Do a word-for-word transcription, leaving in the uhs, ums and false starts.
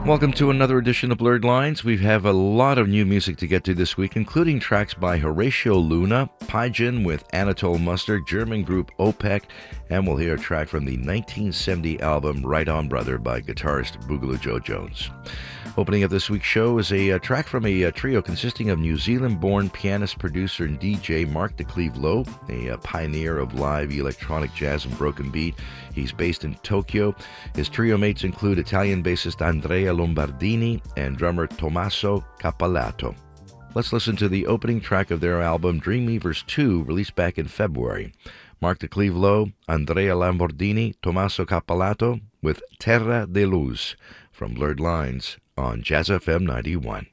Welcome to another edition of Blurred Lines. We have a lot of new music to get to this week, including tracks by Horatio Luna, Pyjin with Anatole Mustard, German group OPEC, and we'll hear a track from the nineteen seventy album Right On Brother by guitarist Boogaloo Joe Jones. Opening up this week's show is a, a track from a, a trio consisting of New Zealand-born pianist, producer, and D J Mark de Cleve Lowe, a, a pioneer of live electronic jazz and broken beat. He's based in Tokyo. His trio mates include Italian bassist Andrea Lombardini and drummer Tommaso Cappalato. Let's listen to the opening track of their album Dreamweavers two, released back in February. Mark de Cleve Lowe, Andrea Lombardini, Tommaso Cappalato with Terra de Luz from Blurred Lines on Jazz F M ninety-one.